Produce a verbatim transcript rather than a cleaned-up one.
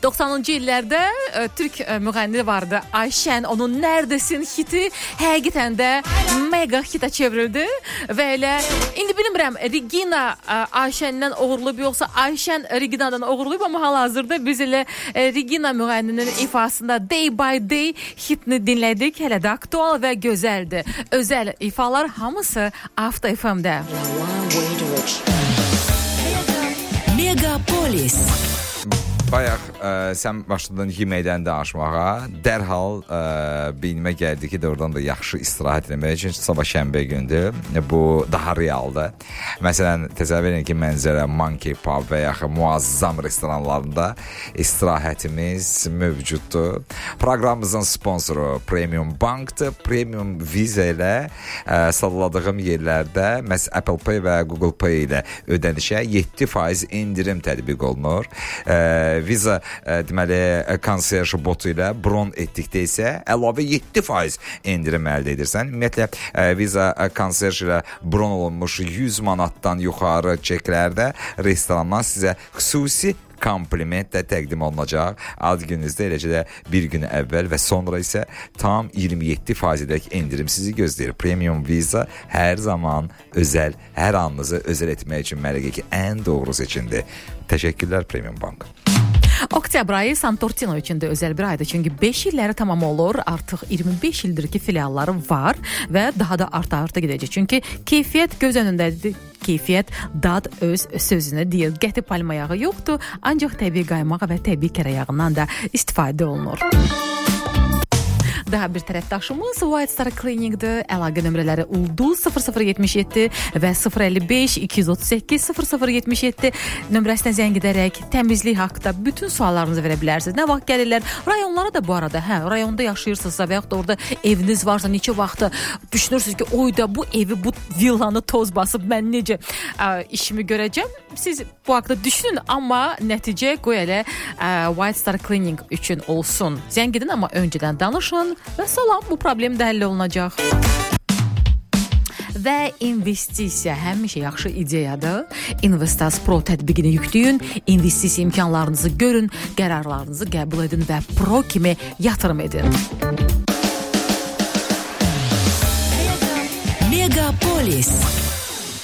doxsanıncı illərdə ə, türk ə, müğənni vardı. Ayşən, onun Nərdəsin hiti həqiqətən də mega hita çevrildi və elə indi bilmirəm Regina ə, Ayşəndən oğurlayıb yoxsa Ayşən Regina'dan oğurlayıb, amma hal-hazırda biz elə ə, Regina müğənninin ifasında Day by Day hitini dinlədik. Hələ də aktual və gözəldir. Özəl ifalar hamısı Avto F M-də. Megapolis. Bayaq ə, sən başladın yeməkdən danışmağa. Dərhal ə, beynimə gəldi ki, doğrudan da yaxşı istirahət etmək üçün sabah şənbə gündür. Bu daha realdır. Məsələn, təsəvvür edin ki, mənzərə Monkey Pub və yaxud muazzam restoranlarında istirahətimiz mövcuddur. Proqramımızın sponsoru Premium Bankdır. Premium Visa ilə ə, salladığım yerlərdə məhz Apple Pay və Google Pay ilə ödənişə yeddi faiz indirim tətbiq olunur. Ə, Visa ə, deməli konserj botu ilə bron etdikdə isə əlavə yeddi faiz indirim əldə edirsən. Ümumiyyətlə ə, Visa konserj ilə bron olunmuş yüz manatdan yuxarı çeklərdə restorandan sizə xüsusi kompliment də təqdim olunacaq. Ad gününüzdə, eləcə də bir gün əvvəl və sonra isə tam iyirmi yeddi faizlik indirim sizi gözləyir. Premium Visa hər zaman özəl, hər anınızı özəl etmək üçün mələqə ki, ən doğru seçimdir. Təşəkkürlər Premium Bank. Oktyabr ayı Santortino üçün də özəl bir aydır. Çünki beş illəri tamam olur. Artıq iyirmi beş ildir ki, filialları var və daha da arta-arta gedəcək. Çünki keyfiyyət göz önündədir. Keyfiyyət, dad öz sözünü deyir. Qəti palma yağı yoxdur, ancaq təbii qaymağı və təbii kərə yağından da istifadə olunur. Daha bir tərəfdaşımız White Star Cleaning'dir. Əlaqə nömrələri Ulduz sıfır sıfır yetmiş yeddi və sıfır əlli beş iki yüz otuz səkkiz sıfır sıfır yetmiş yeddi nömrəsinə zəng edərək təmizlik haqqında bütün suallarınızı verə bilərsiniz. Nə vaxt gəlirlər? Rayonlara da bu arada, hə, rayonda yaşayırsınızsa və yaxud da orada eviniz varsa, neçə vaxtı düşünürsünüz ki, oyda bu evi, bu villanı toz basıb mən necə ə, işimi görəcəm? Siz bu haqqda düşünün, amma nəticə qoy elə ə, White Star Cleaning üçün olsun. Zəng edin, amma öncədən danışın. Və salam, bu problem də həll olunacaq. Və investisiya həmişə yaxşı ideyadır. Investas Pro tətbiqini yükləyin, investisiya imkanlarınızı görün, qərarlarınızı qəbul edin və Pro kimi yatırım edin. Megapolis.